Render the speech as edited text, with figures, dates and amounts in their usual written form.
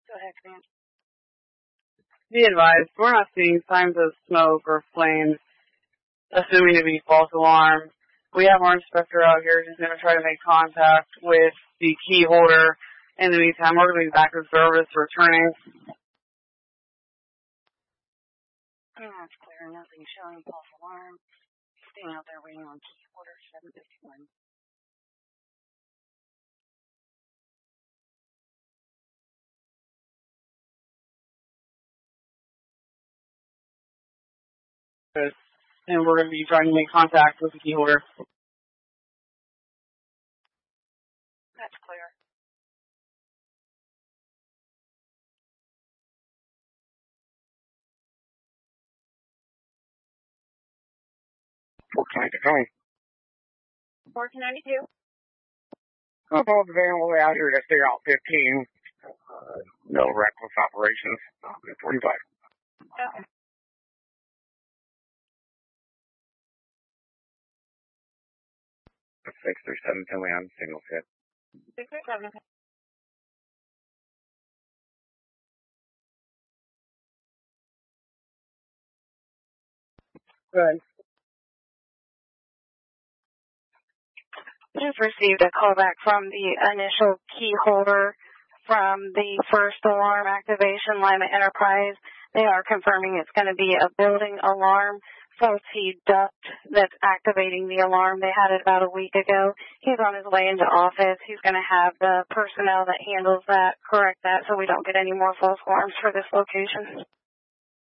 Go ahead, Command. Be advised, we're not seeing signs of smoke or flames, assuming to be false alarm. We have our inspector out here who's going to try to make contact with the key holder. In the meantime, we're going to be back in service returning. That's clear. Nothing showing false alarm. Staying out there waiting on key holder 751. And we're going to be trying to make contact with the key holder. That's clear. Going. 1492. I'll pull the van all the way out here to stay out 15. No reckless operations. 45. Okay. 637 Finley on signal fit. 637. Good. Just received a call back from the initial key holder from the first alarm activation, Lima Enterprise. They are confirming it's going to be a building alarm faulty duct that's activating the alarm. They had it about a week ago. He's on his way into office. He's going to have the personnel that handles that correct that so we don't get any more false alarms for this location.